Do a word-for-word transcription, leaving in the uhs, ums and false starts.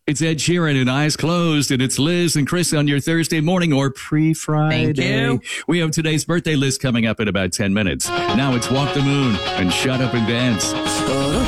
It's Ed Sheeran and Eyes Closed, and it's Liz and Chris on your Thursday morning or pre-Friday. Thank you. We have today's birthday list coming up in about ten minutes. Now it's Walk the Moon and Shut Up and Dance.